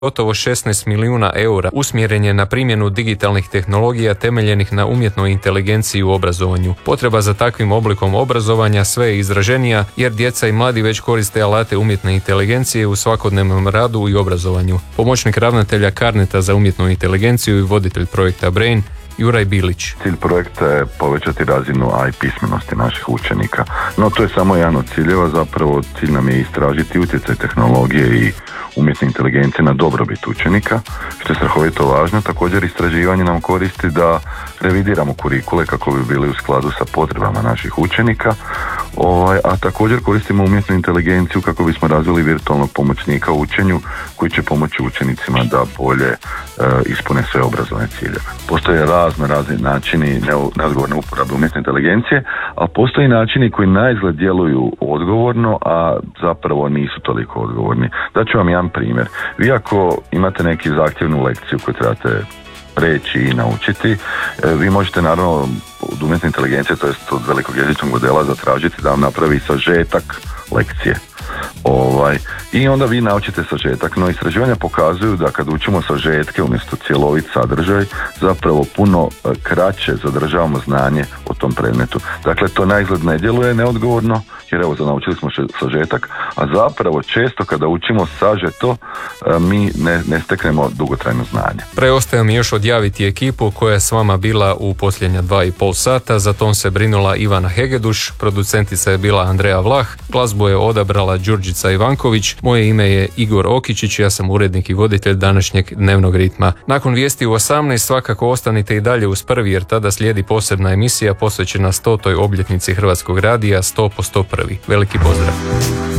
Gotovo 16 milijuna eura usmjeren je na primjenu digitalnih tehnologija temeljenih na umjetnoj inteligenciji u obrazovanju. Potreba za takvim oblikom obrazovanja sve je izraženija jer djeca i mladi već koriste alate umjetne inteligencije u svakodnevnom radu i obrazovanju. Pomoćnik ravnatelja Carneta za umjetnu inteligenciju i voditelj projekta Brain Juraj Bilić. Cilj projekta je povećati razinu AI pismenosti naših učenika. No to je samo jedan od ciljeva, zapravo cilj nam je istražiti utjecaj tehnologije i umjetne inteligencije na dobrobit učenika, što je strahovito važno. Također istraživanje nam koristi da revidiramo kurikule kako bi bili u skladu sa potrebama naših učenika, a također koristimo umjetnu inteligenciju kako bismo razvili virtualnog pomoćnika u učenju koji će pomoći učenicima da bolje ispune sve obrazovne ciljeve. Postoje razni načini neodgovorne uporabe umjetne inteligencije, a postoji načini koji naizgled djeluju odgovorno, a zapravo nisu toliko odgovorni. Daću vam jedan primjer. Vi ako imate neki zahtjevnu lekciju koju trebate reći i naučiti, vi možete naravno od umjetne inteligencije, to jest od velikog jezičnog modela, zatražiti da vam napravi sažetak lekcije. I onda vi naučite sažetak, no istraživanja pokazuju da kad učimo sažetke umjesto cjelovit sadržaj, zapravo puno kraće zadržavamo znanje o tom predmetu. Dakle, to naizgled ne djeluje neodgovorno, jer evo naučili smo sažetak, a zapravo često kada učimo sažeto, mi ne steknemo dugotrajno znanje. Preostaje mi još odjaviti ekipu koja je s vama bila u posljednja 2,5 sata, za tom se brinula Ivana Hegeduš, producentica je bila Andreja Vlah, glazbu je odabrala Đurđica Ivanković, moje ime je Igor Okičić, ja sam urednik i voditelj današnjeg Dnevnog ritma. Nakon vijesti u 18 svakako ostanite i dalje uz Prvi, jer tada slijedi posebna emisija posvećena 100. obljetnici Hrvatskog radija 100 po 101. Veliki pozdrav!